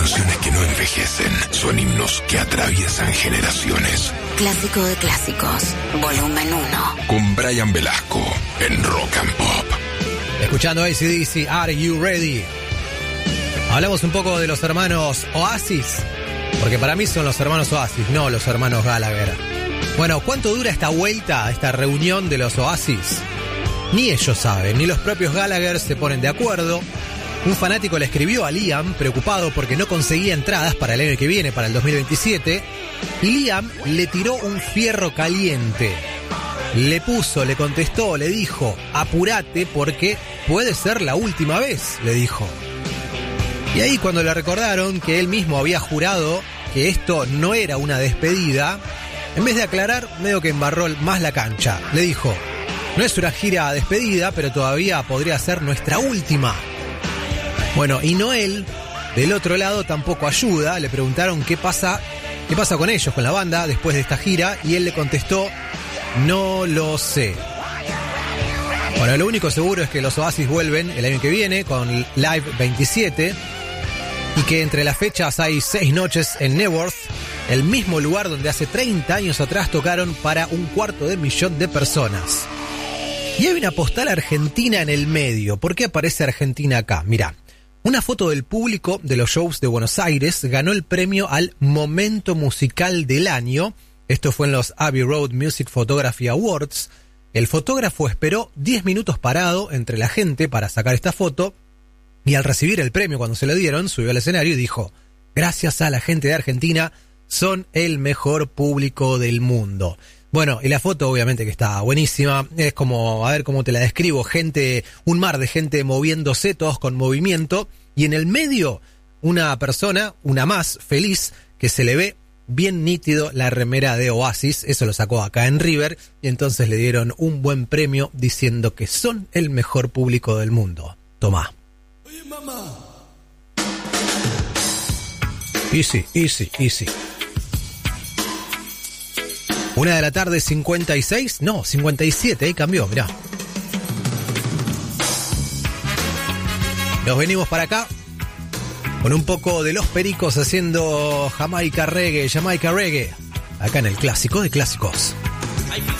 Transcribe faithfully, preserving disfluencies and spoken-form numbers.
canciones que no envejecen, son himnos que atraviesan generaciones. Clásico de clásicos, volumen uno. Con Brian Velasco en Rock and Pop. Escuchando A C D C, Are You Ready? Hablamos un poco de los hermanos Oasis, porque para mí son los hermanos Oasis, no los hermanos Gallagher. Bueno, ¿cuánto dura esta vuelta, esta reunión de los Oasis? Ni ellos saben, ni los propios Gallagher se ponen de acuerdo. Un fanático le escribió a Liam, preocupado porque no conseguía entradas para el año que viene, para el dos mil veintisiete, y Liam le tiró un fierro caliente. Le puso, le contestó, le dijo, apurate porque puede ser la última vez, le dijo. Y ahí cuando le recordaron que él mismo había jurado que esto no era una despedida, en vez de aclarar, medio que embarró más la cancha. Le dijo, no es una gira despedida, pero todavía podría ser nuestra última. Bueno, y Noel, del otro lado, tampoco ayuda. Le preguntaron qué pasa, qué pasa con ellos, con la banda, después de esta gira, y él le contestó, no lo sé. Bueno, lo único seguro es que los Oasis vuelven el año que viene con Live veintisiete y que entre las fechas hay seis noches en Networth, el mismo lugar donde hace treinta años atrás tocaron para un cuarto de millón de personas. Y hay una postal argentina en el medio. ¿Por qué aparece Argentina acá? Mirá, una foto del público de los shows de Buenos Aires ganó el premio al momento musical del año. Esto fue en los Abbey Road Music Photography Awards. El fotógrafo esperó diez minutos parado entre la gente para sacar esta foto y al recibir el premio cuando se lo dieron, subió al escenario y dijo, gracias a la gente de Argentina, son el mejor público del mundo. Bueno, y la foto obviamente que está buenísima, es como, a ver cómo te la describo, gente, un mar de gente moviéndose, todos con movimiento, y en el medio una persona, una más, feliz, que se le ve bien nítido la remera de Oasis, eso lo sacó acá en River, y entonces le dieron un buen premio diciendo que son el mejor público del mundo. Tomá. Oye, mamá. Easy, easy, easy. Una de la tarde, cincuenta y seis, no, cincuenta y siete, ahí cambió, mirá. Nos venimos para acá con un poco de Los Pericos haciendo Jamaica Reggae, Jamaica Reggae, acá en el Clásico de Clásicos.